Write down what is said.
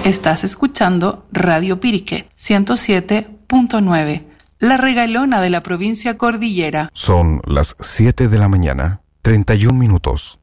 Estás escuchando Radio Pirique 107.9, la regalona de la provincia Cordillera. Son las 7 de la mañana, 31 minutos.